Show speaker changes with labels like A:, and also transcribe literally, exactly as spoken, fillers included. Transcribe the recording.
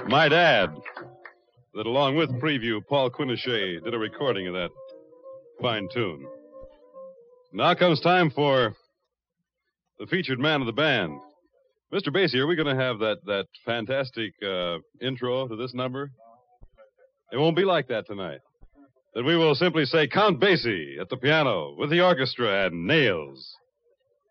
A: Might add that along with Preview, Paul Quinochet did a recording of that fine tune. Now comes time for the featured man of the band. Mister Basie, are we going to have that, that fantastic uh, intro to this number? It won't be like that tonight. Then we will simply say Count Basie at the piano with the orchestra and Nails.